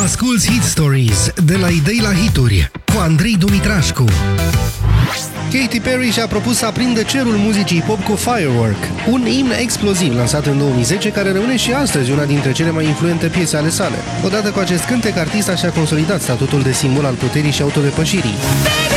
Asculți Hit Stories de la idei la hituri cu Andrei Dumitrașcu. Katy Perry și-a propus să aprindă cerul muzicii pop cu Firework, un imn exploziv lansat în 2010 care rămâne și astăzi una dintre cele mai influente piese ale sale. Odată cu acest cântec, artista și-a consolidat statutul de simbol al puterii și autodepășirii.